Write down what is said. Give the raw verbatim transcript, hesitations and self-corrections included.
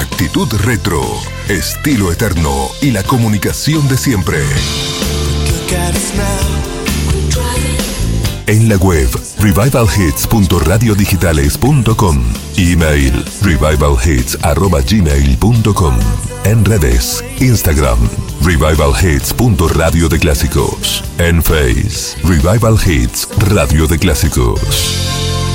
Actitud retro, estilo eterno y la comunicación de siempre. En la web revival hits punto radio digitales punto com. Email revival hits arroba gmail punto com. En redes, Instagram, revival hits punto radio de clásicos. En Face, Revival Hits Radio de Clásicos.